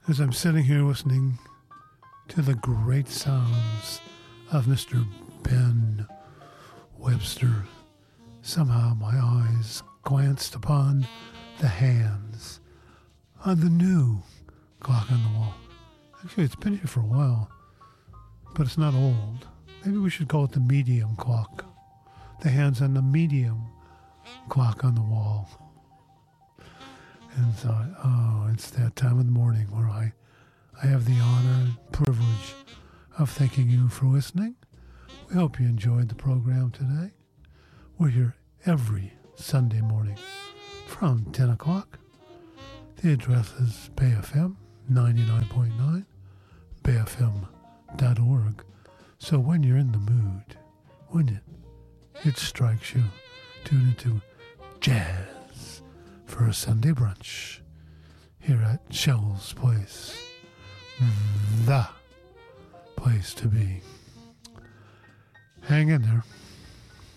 as I'm sitting here listening to the great sounds of Mr. Ben Webster, somehow my eyes glanced upon the hands on the new clock on the wall. Actually, it's been here for a while, but it's not old. Maybe we should call it the medium clock. The hands on the medium clock on the wall. And thought, oh, it's that time of the morning where I have the honor and privilege of thanking you for listening. We hope you enjoyed the program today. We're here every Sunday morning from 10 o'clock. The address is BayFM 99.9, bayfm.org. So when you're in the mood, when it strikes you, tune into jazz for a Sunday brunch here at Shell's Place, the place to be. Hang in there.